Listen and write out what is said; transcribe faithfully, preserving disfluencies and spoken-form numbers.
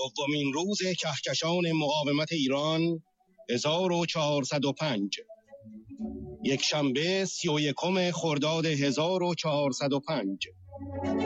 دومین روز کهکشان مقاومت ایران هزار و چهارصد و پنج، یک شنبه سی و یکم خرداد هزار و چهارصد و پنج.